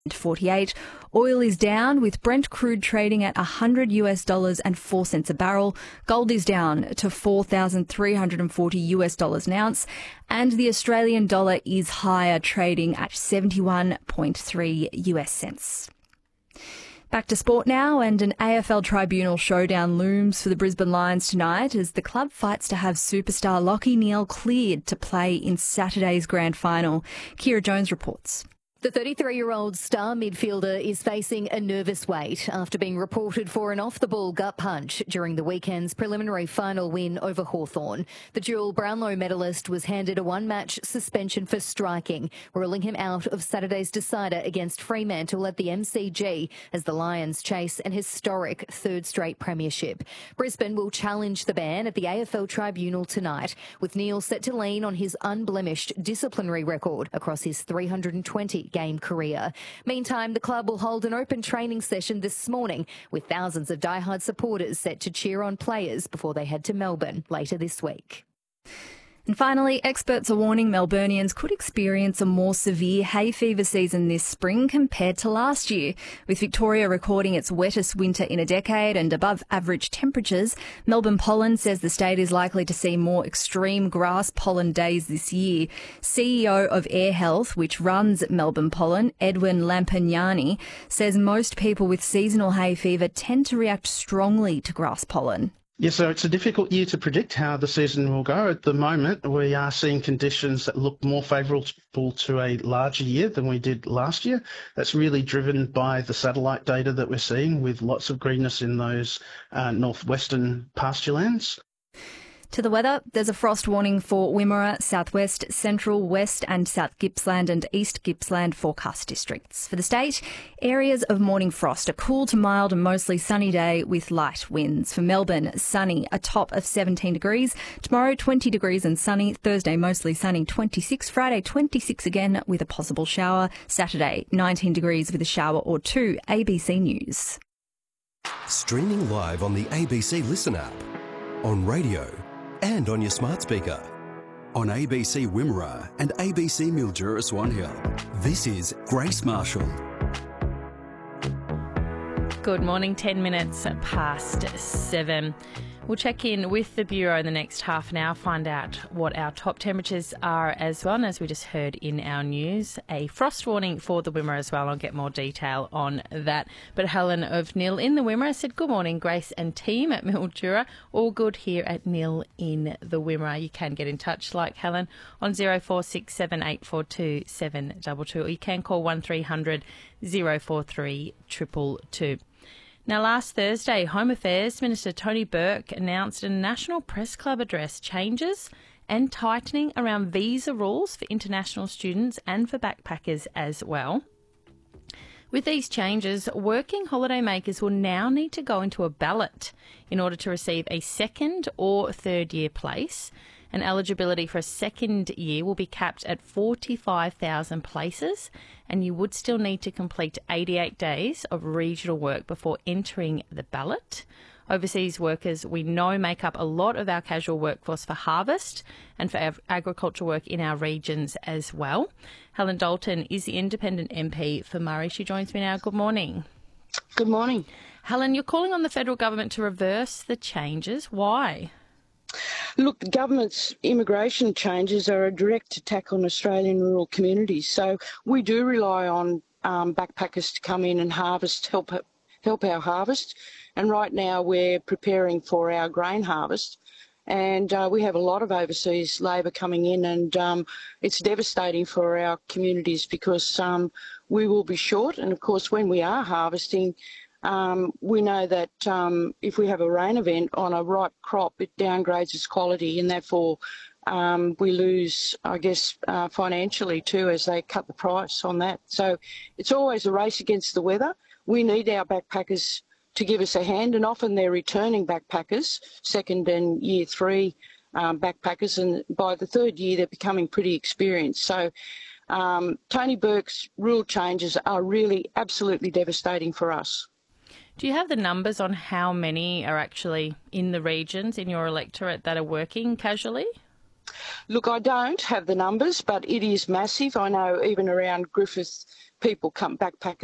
48. Oil is down with Brent crude trading at $100 and 4 cents a barrel. Gold is down to $4,340 an ounce, and the Australian dollar is higher, trading at 71.3 US cents. Back to sport now, and an AFL tribunal showdown looms for the Brisbane Lions tonight as the club fights to have superstar Lachie Neale cleared to play in Saturday's grand final. Kira Jones reports. The 33-year-old star midfielder is facing a nervous wait after being reported for an off-the-ball gut punch during the weekend's preliminary final win over Hawthorn. The dual Brownlow medalist was handed a one-match suspension for striking, ruling him out of Saturday's decider against Fremantle at the MCG as the Lions chase an historic third straight premiership. Brisbane will challenge the ban at the AFL tribunal tonight, with Neale set to lean on his unblemished disciplinary record across his 320-game career. Meantime, the club will hold an open training session this morning with thousands of diehard supporters set to cheer on players before they head to Melbourne later this week. And finally, experts are warning Melburnians could experience a more severe hay fever season this spring compared to last year. With Victoria recording its wettest winter in a decade and above average temperatures, Melbourne Pollen says the state is likely to see more extreme grass pollen days this year. CEO of Air Health, which runs Melbourne Pollen, Edwin Lampagnani, says most people with seasonal hay fever tend to react strongly to grass pollen. Yeah, so it's a difficult year to predict how the season will go. At the moment, we are seeing conditions that look more favourable to a larger year than we did last year. That's really driven by the satellite data that we're seeing with lots of greenness in those northwestern pasturelands. To the weather, there's a frost warning for Wimmera, southwest, central, west and south Gippsland and east Gippsland forecast districts. For the state, areas of morning frost, a cool to mild and mostly sunny day with light winds. For Melbourne, sunny, a top of 17 degrees. Tomorrow, 20 degrees and sunny. Thursday, mostly sunny, 26. Friday, 26 again with a possible shower. Saturday, 19 degrees with a shower or two. ABC News. Streaming live on the ABC Listen app, on radio and on your smart speaker. On ABC Wimmera and ABC Mildura Swan Hill. This is Grace Marshall. Good morning, 10 minutes past 7. We'll check in with the Bureau in the next half an hour, find out what our top temperatures are as well. And as we just heard in our news, a frost warning for the Wimmera as well. I'll get more detail on that. But Helen of Nil in the Wimmera said, good morning, Grace and team at Mildura. All good here at Nil in the Wimmera. You can get in touch like Helen on 0467 842 722, or you can call 1300 043 222. Now, last Thursday, Home Affairs Minister Tony Burke announced a National Press Club address changes and tightening around visa rules for international students and for backpackers as well. With these changes, working holidaymakers will now need to go into a ballot in order to receive a second or third year place, and eligibility for a second year will be capped at 45,000 places, and you would still need to complete 88 days of regional work before entering the ballot. Overseas workers, we know, make up a lot of our casual workforce for harvest and for agriculture work in our regions as well. Helen Dalton is the independent MP for Murray. She joins me now. Good morning. Good morning. Helen, you're calling on the federal government to reverse the changes. Why? Look, the government's immigration changes are a direct attack on Australian rural communities. So we do rely on backpackers to come in and harvest, help our harvest. And right now we're preparing for our grain harvest. And we have a lot of overseas labour coming in, and it's devastating for our communities because we will be short. And of course, when we are harvesting, we know that if we have a rain event on a ripe crop, it downgrades its quality, and therefore we lose, I guess, financially too, as they cut the price on that. So it's always a race against the weather. We need our backpackers to give us a hand, and often they're returning backpackers, second and year three backpackers, and by the third year they're becoming pretty experienced. So Tony Burke's rule changes are really absolutely devastating for us. Do you have the numbers on how many are actually in the regions in your electorate that are working casually? Look, I don't have the numbers, but it is massive. I know even around Griffith people come backpackers